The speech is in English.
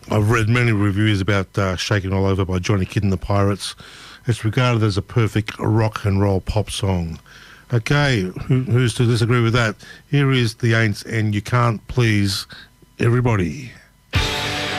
I've read many reviews about Shaking All Over by Johnny Kidd and the Pirates. It's regarded as a perfect rock and roll pop song. Okay, who's to disagree with that? Here is the Aints and You Can't Please Everybody.